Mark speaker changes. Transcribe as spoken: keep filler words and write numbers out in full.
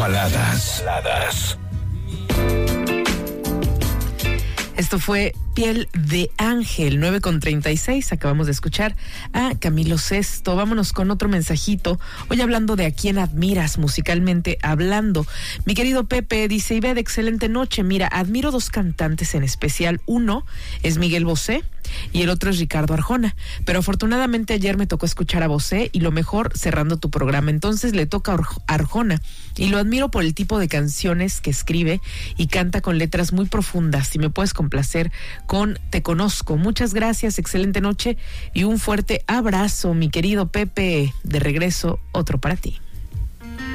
Speaker 1: Baladas. Baladas.
Speaker 2: Esto fue Piel de Ángel, nueve con treinta y seis. Acabamos de escuchar a Camilo Sesto. Vámonos con otro mensajito. Hoy hablando de a quién admiras musicalmente hablando. Mi querido Pepe dice: Ivette, excelente noche. Mira, admiro dos cantantes en especial. Uno es Miguel Bosé y el otro es Ricardo Arjona. Pero afortunadamente ayer me tocó escuchar a Bosé y lo mejor cerrando tu programa. Entonces le toca a Arjona y lo admiro por el tipo de canciones que escribe y canta con letras muy profundas. Si me puedes complacer con Te Conozco. Muchas gracias, excelente noche y un fuerte abrazo, mi querido Pepe. De regreso, otro para ti.